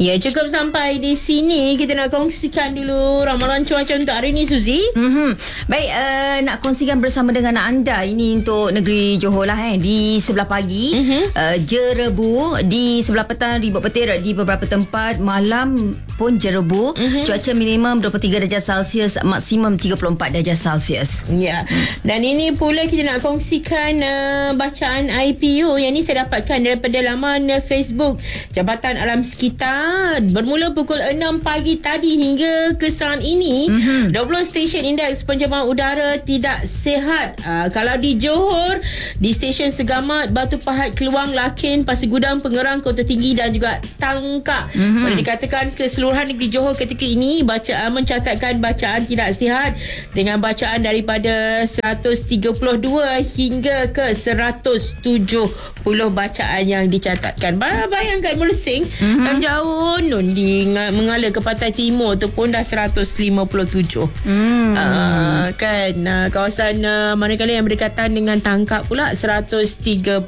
Ya, cukup sampai di sini. Kita nak kongsikan dulu ramalan cuaca untuk hari ini, Suzy. Baik, nak kongsikan bersama dengan anda. Ini untuk negeri Johor lah. Di sebelah pagi jerebu, di sebelah petang ribut petir di beberapa tempat. Malam pun jerebu. Cuaca minimum 23 darjah Celsius, maksimum 34 darjah Celsius. Ya. Dan ini pula kita nak kongsikan bacaan IPU yang ni saya dapatkan daripada laman Facebook Jabatan Alam Sekitar. Bermula pukul 6 pagi tadi hingga ke saat ini 20 stesen indeks pencemaran udara tidak sihat. Kalau di Johor, di stesen Segamat, Batu Pahat, Keluang, Lakin, Pasir Gudang, Pengerang, Kota Tinggi dan juga Tangkak. Boleh dikatakan keseluruhan negeri Johor ketika ini mencatatkan bacaan tidak sihat dengan bacaan daripada 132 hingga ke 170 bacaan yang dicatatkan. Bayangkan Mersing yang jauh nun di mengalir ke pantai timur tu pun dah 157. Kan kawasan manakala yang berdekatan dengan Tangkak pula 132.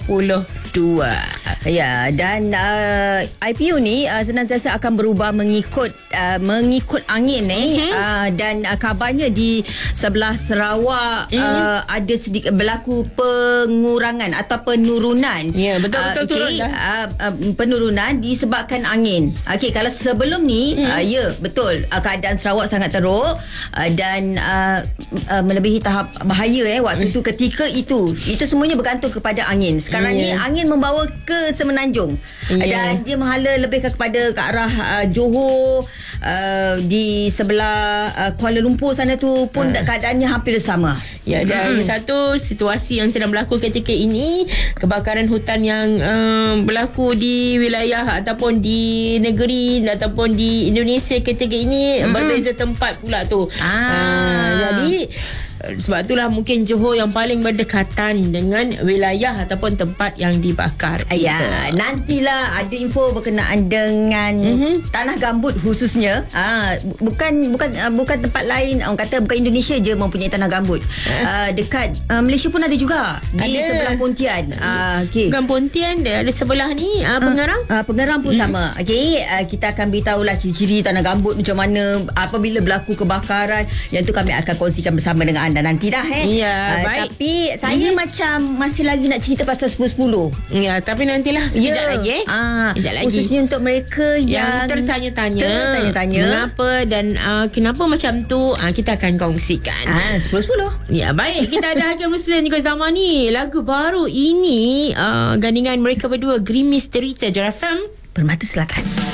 Ya, dan IPU ni senantiasa akan berubah mengikut angin dan kabarnya di sebelah Sarawak ada sedikit berlaku pengurangan atau penurunan. Ya, betul turun penurunan disebabkan angin. Okey, kalau sebelum ni ya betul keadaan Sarawak sangat teruk dan melebihi tahap bahaya waktu tu ketika itu semuanya bergantung kepada angin. Sekarang ni angin membawa ke semenanjung dan dia menghala lebih kepada ke arah Johor, di sebelah Kuala Lumpur sana tu pun keadaannya hampir sama. Ya, dan satu situasi yang sedang berlaku ketika ini, kebakaran hutan yang berlaku di wilayah ataupun di negeri ataupun di Indonesia ketika ini berbeza tempat pula tu. Jadi sebab itulah mungkin Johor yang paling berdekatan dengan wilayah ataupun tempat yang dibakar. Ya, nantilah ada info berkenaan dengan tanah gambut khususnya. Bukan tempat lain. Orang kata bukan Indonesia je mempunyai tanah gambut. Dekat Malaysia pun ada juga. Di sebelah Pontian. Bukan Pontian, ada sebelah ni Pengerang. Pengerang pun sama. Kita akan beritahulah ciri-ciri tanah gambut macam mana apabila berlaku kebakaran. Yang tu kami akan kongsikan bersama dengan anda nanti dah. Ya, baik. Tapi saya macam masih lagi nak cerita pasal 10-10. Ya, tapi nantilah sekejap lagi. Sekejap lagi. Khususnya untuk mereka yang tertanya-tanya mengapa dan kenapa macam tu, kita akan kongsikan. 10-10. Ya, baik. Kita ada Hakim Ruslan juga zaman ni. Lagu baru ini gandingan mereka berdua, Grimis Derita, Jar FM Permata Selatan.